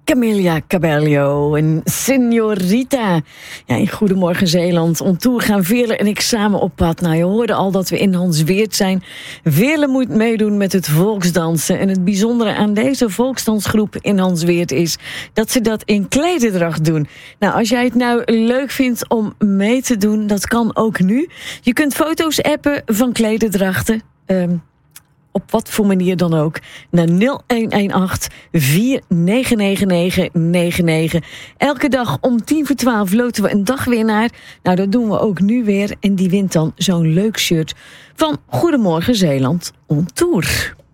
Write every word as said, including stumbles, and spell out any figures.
Camila Cabello en Señorita. Ja, in Goedemorgen Zeeland. On tour gaan Veerle en ik samen op pad. Nou, je hoorde al dat we in Hans Weert zijn. Veerle moet meedoen met het volksdansen. En het bijzondere aan deze volksdansgroep in Hans Weert is dat ze dat in klederdracht doen. Nou, als jij het nou leuk vindt om mee te doen, dat kan ook nu. Je kunt foto's appen van klederdrachten. Um, Op wat voor manier dan ook. Naar nul een een acht vier negen negen negen negen negen. Elke dag om tien voor twaalf loten we een dagwinnaar. Nou, dat doen we ook nu weer. En die wint dan zo'n leuk shirt van Goedemorgen Zeeland on Tour.